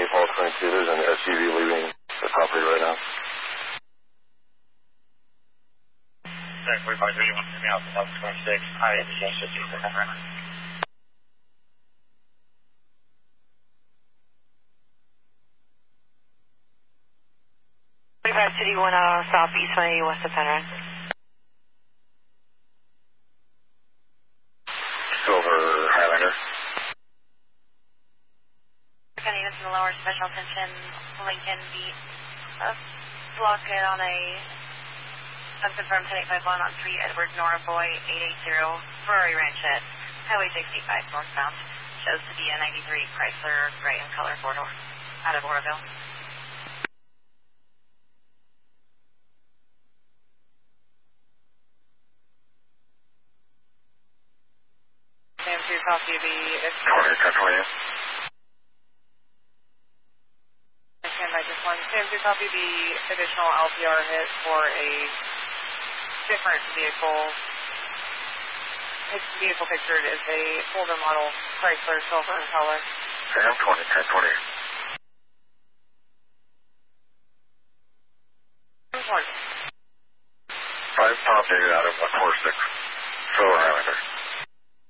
Paul 22, there's an SUV leaving the property right now. 4531, me out, 2026, I exchange 50 right now. City 1 Southeast 180 West of Penryn. Silver Highlander. Units in the lower special attention, Lincoln beat blockade on a unconfirmed 1085 on 3 Edward Nora Boy 880 Ferrari Ranch at Highway 65 northbound. Shows to be a 93 Chrysler gray in color 4-door out of Oroville. Sam 2 copy the... 1020. Stand by just one. Sam 2 copy the additional LPR hit for a different vehicle. Its vehicle pictured is a older model Chrysler silver in color. Sam 20, 1020. 1020. 5 Tom David out of 146, Silver Highlander.